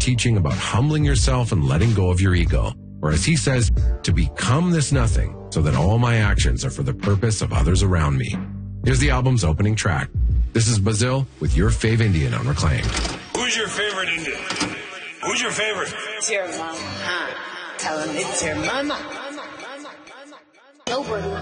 teaching about humbling yourself and letting go of your ego. Or as he says, to become this nothing so that all my actions are for the purpose of others around me. Here's the album's opening track. This is Bazil with Your Fave Indian on Reclaim. Who's your favorite Indian? Who's your favorite? It's your mama, huh? Tell him it's your mama. Nobody